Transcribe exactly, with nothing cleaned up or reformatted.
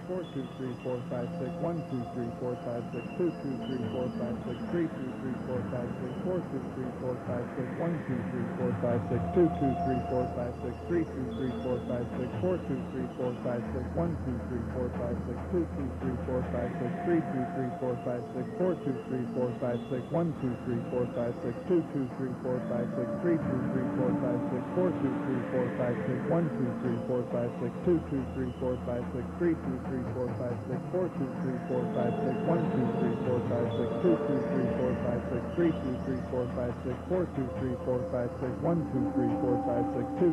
four two three four five six one two three four five six two two three four five six three two three four five six four two three four five six one two three four five six two two three four five six three two three four five six four two three four five six one two three four five six two two three four five six three two three four five six four two three four five six one two three four five six two two three four five six three two three four five six four two three four five six one two three four five six two two three four five six three two three four five six four two three four five six one two three four five six two two three four five six three two three four five six four two three four five six one two three four five six two